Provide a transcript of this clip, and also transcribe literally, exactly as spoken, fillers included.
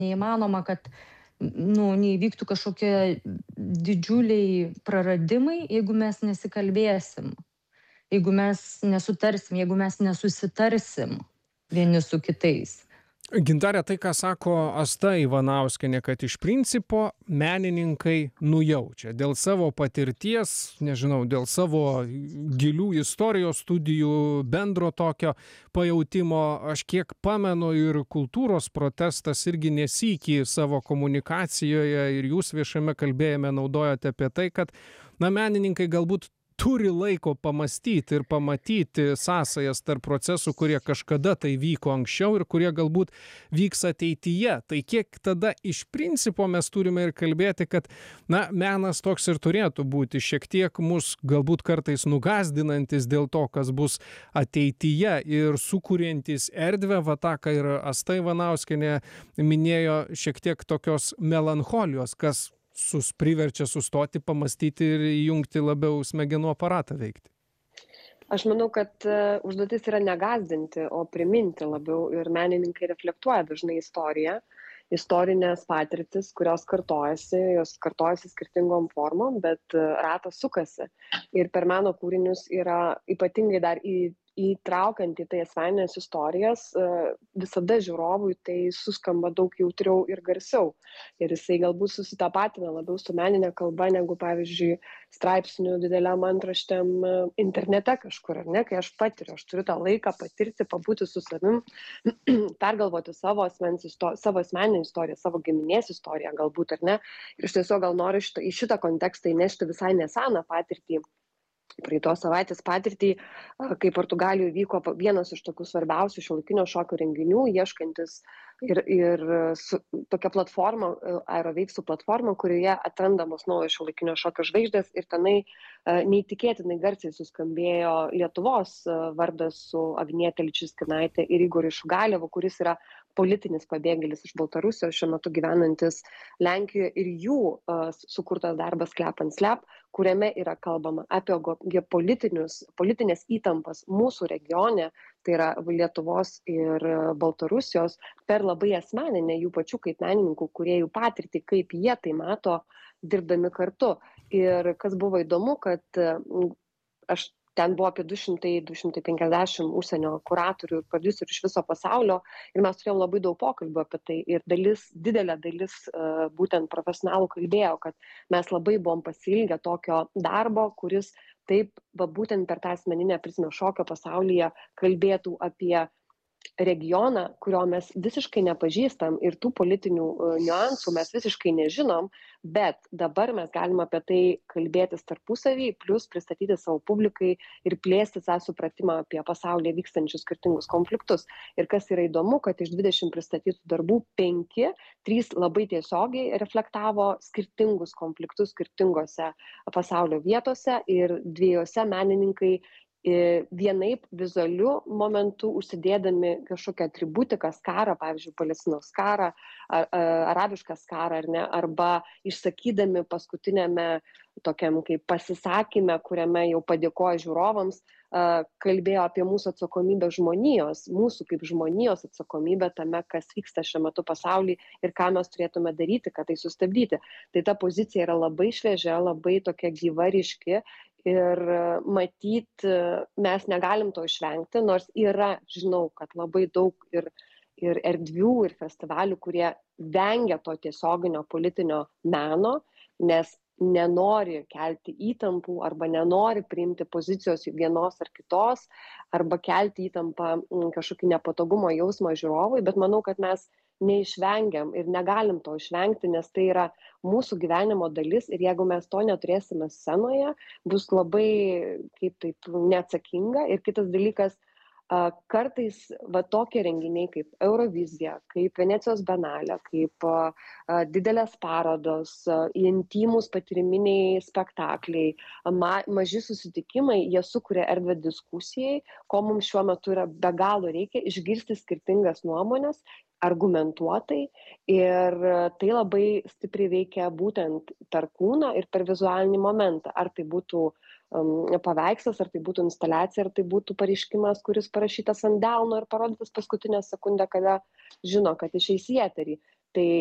neįmanoma, kad nu, neįvyktų kažkokie didžiuliai praradimai, jeigu mes nesikalbėsim, jeigu mes nesutarsim, jeigu mes nesusitarsim vieni su kitais. Gintare, tai, ką sako Asta Ivanauskienė, kad iš principo menininkai nujaučia dėl savo patirties, nežinau, dėl savo gilių istorijos studijų, bendro tokio pajautimo. Aš kiek pamenu, ir kultūros protestas irgi nesykį savo komunikacijoje ir jūs viešame kalbėjime naudojate apie tai, kad na, menininkai galbūt turi laiko pamastyti ir pamatyti sąsajas tarp procesų, kurie kažkada tai vyko anksčiau ir kurie galbūt vyks ateityje. Tai kiek tada iš principo mes turime ir kalbėti, kad na, menas toks ir turėtų būti, šiek tiek mus galbūt kartais nugazdinantis dėl to, kas bus ateityje ir sukuriantis erdvę, va tą, ką ir Asta Ivanauskienė minėjo, šiek tiek tokios melancholijos, kas sus priverčia sustoti, pamastyti ir įjungti labiau smegenų aparatą veikti. Aš manau, kad uh, užduotis yra negazdinti, o priminti labiau, ir menininkai reflektuoja dažnai istoriją, istorinės patirtis, kurios kartojasi, jos kartojasi skirtingom formom, bet uh, ratas sukasi. Ir per meno kūrinius yra ypatingai dar į įtraukiant į tai asmeninės istorijas, visada žiūrovui tai suskamba daug jautriau ir garsiau. Ir jisai galbūt susitapatina labiau su meninė kalba, negu, pavyzdžiui, straipsnių dideliam antraštėm internete kažkur, ar ne, kai aš patiriu, aš turiu tą laiką patirti, pabūti su savim, pergalvoti savo, asmens isto- savo asmeninę istoriją, savo giminės istoriją galbūt, ar ne. Ir iš tiesų gal noriu šitą, į šitą kontekstą įnešti visai neseną patirtį. Praeitos savaitės patirtį, kai Portugalijoje vyko vienas iš tokių svarbiausių šiuolaikinio šokio renginių, ieškantis ir, ir su, tokia platforma, Aeroveiksų platforma, kurioje atrandamos naujos šiuolaikinio šokio žvaigždės, ir tenai neįtikėtinai garsiai suskambėjo Lietuvos vardas su Agniete Ličinskaite ir Igoriu Šugalievu, kuris yra politinis pabėgėlis iš Baltarusijos, šiuo metu gyvenantis Lenkijoje, ir jų uh, sukurtas darbas Slap and Slap, kuriame yra kalbama apie geopolitinius, politinės įtampas mūsų regione, tai yra Lietuvos ir Baltarusijos, per labai asmeninę jų pačių kaip menininkų, kurie jų patirtį, kaip jie tai mato, dirbdami kartu. Ir kas buvo įdomu, kad uh, aš ten buvo apie du šimtai du šimtai penkiasdešimt užsienio kuratorių ir prodiuserių iš viso pasaulio, ir mes turėjom labai daug pokalbių apie tai, ir dalis, didelė dalis uh, būtent profesionalų kalbėjo, kad mes labai buvom pasiilgę tokio darbo, kuris taip, va, būtent per tą asmeninę prizmę šokio pasaulyje kalbėtų apie regioną, kurio mes visiškai nepažįstam, ir tų politinių uh, niuansų mes visiškai nežinom, bet dabar mes galime apie tai kalbėtis tarpusavį, plus pristatyti savo publikai ir plėsti tą supratimą apie pasaulyje vykstančius skirtingus konfliktus. Ir kas yra įdomu, kad iš dvidešimt pristatytų darbų penki, trys labai tiesiogiai reflektavo skirtingus konfliktus skirtingose pasaulio vietose, ir dviejose menininkai vienaip vizualiu momentu užsidėdami kažkokią atributiką, skarą, pavyzdžiui, Palestinos karą, ar, arabišką skarą, ar ne, arba išsakydami paskutinėme tokiam kaip pasisakyme, kuriame jau padėkoja žiūrovams, kalbėjo apie mūsų atsakomybę žmonijos, mūsų kaip žmonijos atsakomybę tame, kas vyksta šiuo metu pasaulyje ir ką mes turėtume daryti, kad tai sustabdyti. Tai ta pozicija yra labai šviežia, labai tokia gyva, ryški, ir matyt, mes negalim to išvengti, nors yra, žinau, kad labai daug ir, ir erdvių, ir festivalių, kurie vengia to tiesioginio politinio meno, nes nenori kelti įtampų arba nenori priimti pozicijos vienos ar kitos, arba kelti įtampą kažkokį nepatogumo jausmą žiūrovui, bet manau, kad mes neišvengiam ir negalim to išvengti, nes tai yra mūsų gyvenimo dalis, ir jeigu mes to neturėsime scenoje, bus labai, kaip taip, neatsakinga. Ir kitas dalykas, kartais va tokie renginiai kaip Eurovizija, kaip Venecijos Bienalė, kaip didelės parodos, intymus patyriminiai spektakliai, ma, maži susitikimai, jie sukuria erdvę diskusijai, ko mums šiuo metu yra be galo reikia, išgirsti skirtingas nuomonės, argumentuotai, ir tai labai stipriai veikia būtent per kūną ir per vizualinį momentą. Ar tai būtų um, paveikslas, ar tai būtų instaliacija, ar tai būtų pareiškimas, kuris parašytas ant delno ir parodytas paskutinę sekundę, kada žino, kad išeis į eterį. tai